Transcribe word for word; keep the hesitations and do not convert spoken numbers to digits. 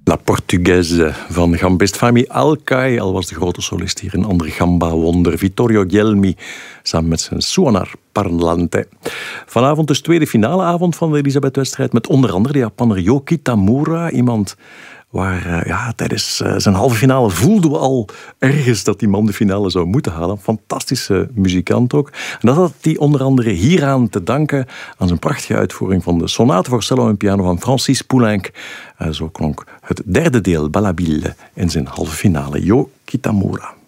La Portugaise van gambist Fami Alcai, al was de grote solist hier een ander gamba-wonder, Vittorio Gelmi, samen met zijn Suonar Parlante. Vanavond dus tweede finale avond van de Elisabeth-wedstrijd met onder andere de Japanner Yo Kitamura, iemand waar uh, ja, tijdens uh, zijn halve finale voelden we al ergens dat die man de finale zou moeten halen. Fantastische muzikant ook. En dat had hij onder andere hieraan te danken aan zijn prachtige uitvoering van de sonate voor cello en piano van Francis Poulenc. Uh, zo klonk het derde deel, Balabil, in zijn halve finale. Yo Kitamura.